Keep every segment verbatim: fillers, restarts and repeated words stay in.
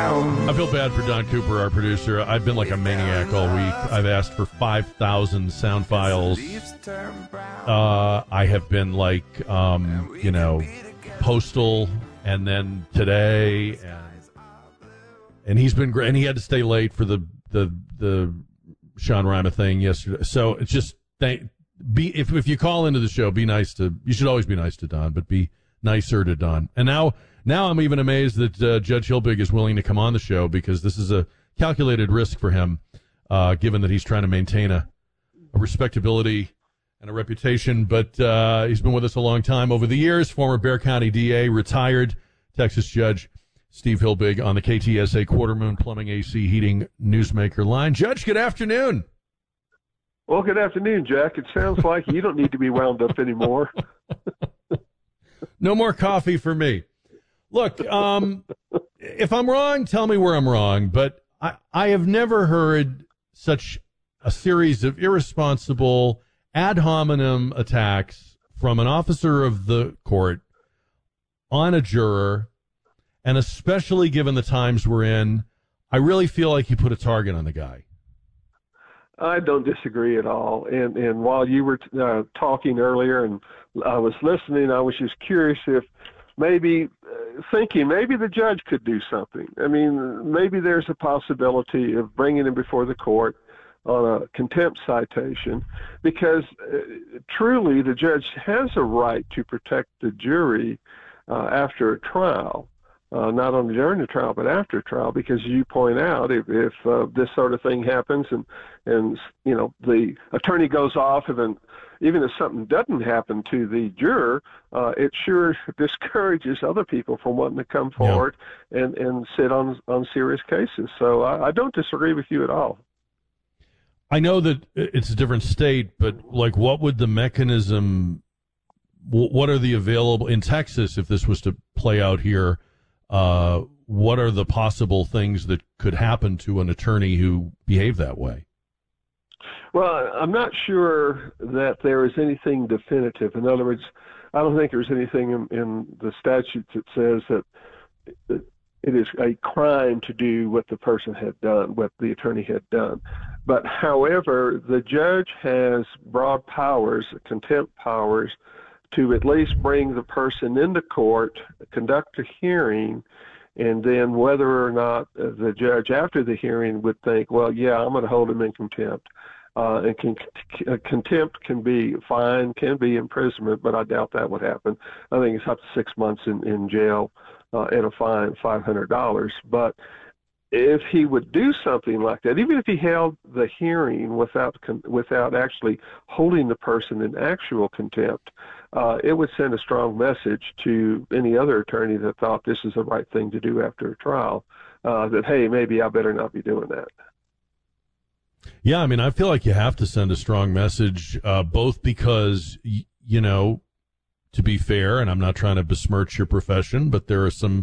I feel bad for Don Cooper, our producer. I've been like a maniac all week. I've asked for five thousand sound files. Uh, I have been like, um, you know, postal, and then today, and and he's been great. And he had to stay late for the the the Sean Rima thing yesterday. So it's just thank be if if you call into the show, be nice to. You should always be nice to Don, but be nicer to Don. And now. Now I'm even amazed that uh, Judge Hilbig is willing to come on the show, because this is a calculated risk for him, uh, given that he's trying to maintain a, a respectability and a reputation. But uh, he's been with us a long time. Over the years, former Bexar County D A, retired Texas Judge Steve Hilbig on the K T S A Quarter Moon Plumbing, A C, Heating Newsmaker line. Judge, good afternoon. Well, good afternoon, Jack. It sounds like you don't need to be wound up anymore. No more coffee for me. Look, um, if I'm wrong, tell me where I'm wrong, but I, I have never heard such a series of irresponsible ad hominem attacks from an officer of the court on a juror, and especially given the times we're in, I really feel like you put a target on the guy. I don't disagree at all. And, and while you were uh, talking earlier and I was listening, I was just curious if maybe uh, thinking maybe the judge could do something. I mean, maybe there's a possibility of bringing him before the court on a contempt citation, because uh, truly the judge has a right to protect the jury uh, after a trial, uh, not only during the trial but after a trial, because you point out if, if uh, this sort of thing happens and, and you know, the attorney goes off and then even if something doesn't happen to the juror, uh, it sure discourages other people from wanting to come forward yeah. and, and sit on on serious cases. So I, I don't disagree with you at all. I know that it's a different state, but like, what would the mechanism? What are the available in Texas if this was to play out here? Uh, what are the possible things that could happen to an attorney who behaved that way? Well, I'm not sure that there is anything definitive. In other words, I don't think there's anything in, in the statutes that says that it is a crime to do what the person had done, what the attorney had done. But however, the judge has broad powers, contempt powers, to at least bring the person into court, conduct a hearing, and then whether or not the judge after the hearing would think, well, yeah, I'm going to hold him in contempt. Uh, and can, uh, contempt can be fine, can be imprisonment, but I doubt that would happen. I think it's up to six months in, in jail uh, and a fine, five hundred dollars. But if he would do something like that, even if he held the hearing without without actually holding the person in actual contempt, uh, it would send a strong message to any other attorney that thought this is the right thing to do after a trial, uh, that, hey, maybe I better not be doing that. Yeah, I mean, I feel like you have to send a strong message, uh, both because, y- you know, to be fair, and I'm not trying to besmirch your profession, but there are some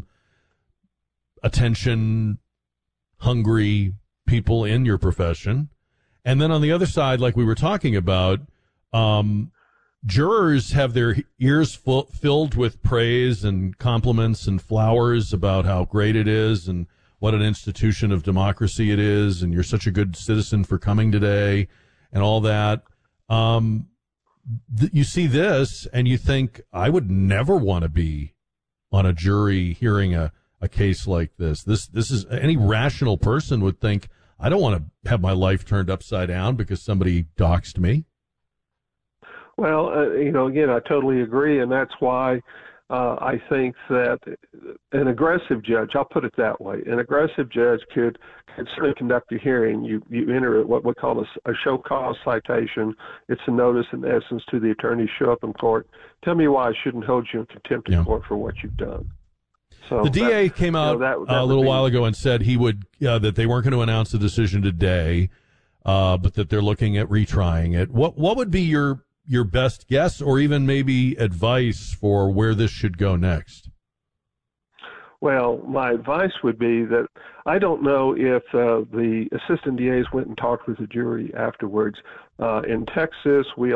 attention-hungry people in your profession. And then on the other side, like we were talking about, um, jurors have their ears full, filled with praise and compliments and flowers about how great it is and what an institution of democracy it is, and you're such a good citizen for coming today, and all that. Um, th- you see this, and you think, I would never want to be on a jury hearing a, a case like this. This this is any rational person would think, I don't want to have my life turned upside down because somebody doxed me. Well, uh, you know, again, I totally agree, and that's why Uh, I think that an aggressive judge, I'll put it that way, an aggressive judge could, could certainly conduct a hearing. You, you enter what we call a, a show cause citation. It's a notice, in essence, to the attorney, show up in court. Tell me why I shouldn't hold you in contempt yeah. of court for what you've done. So the D A that, came out you know, that, that a little be, while ago and said he would uh, that they weren't going to announce the decision today, uh, but that they're looking at retrying it. What what would be your your best guess, or even maybe advice for where this should go next? Well, my advice would be that I don't know if uh, the assistant D As went and talked with the jury afterwards. Uh, in Texas, we